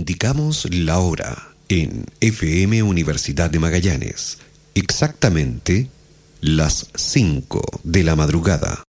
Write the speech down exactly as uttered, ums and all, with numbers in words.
indicamos la hora en F M Universidad de Magallanes. Exactamente las cinco de la madrugada.